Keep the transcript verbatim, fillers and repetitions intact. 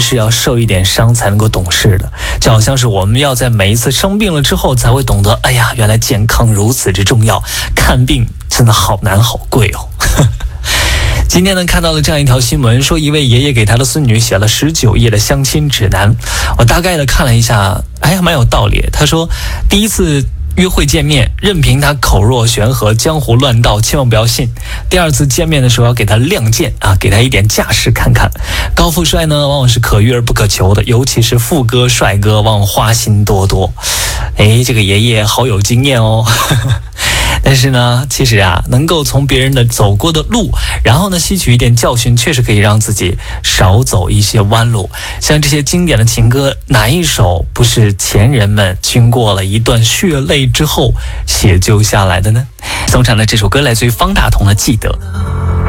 是要受一点伤才能够懂事的，就好像是我们要在每一次生病了之后才会懂得，哎呀，原来健康如此之重要，看病真的好难好贵哦。今天呢，看到了这样一条新闻，说一位爷爷给他的孙女写了十九页的相亲指南。我大概的看了一下，哎呀，蛮有道理。他说，第一次约会见面，任凭他口若悬河、江湖乱道，千万不要信。第二次见面的时候，要给他亮剑啊，给他一点架势看看。高富帅呢，往往是可遇而不可求的，尤其是富哥、帅哥，往往花心多多。哎，这个爷爷好有经验哦。但是呢，其实啊，能够从别人的走过的路，然后呢，吸取一点教训，确实可以让自己少走一些弯路。像这些经典的情歌，哪一首不是前人们经过了一段血泪之后写就下来的呢？送上的这首歌来自于方大同的《记得》。